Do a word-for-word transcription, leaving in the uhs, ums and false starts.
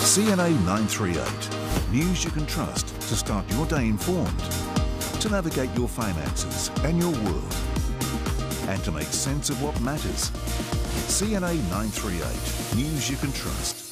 C N A nine three eight. News you can trust to start your day informed, to navigate your finances and your world, and to make sense of what matters. C N A nine three eight. News you can trust.